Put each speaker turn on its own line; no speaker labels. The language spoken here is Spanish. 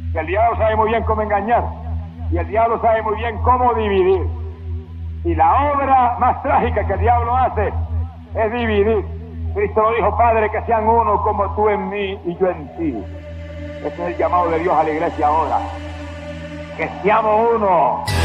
que el diablo sabe muy bien cómo engañar, y el diablo sabe muy bien cómo dividir. Y la obra más trágica que el diablo hace es dividir. Cristo lo dijo: Padre, que sean uno como tú en mí y yo en ti. Ese es el llamado de Dios a la iglesia ahora. Que seamos uno.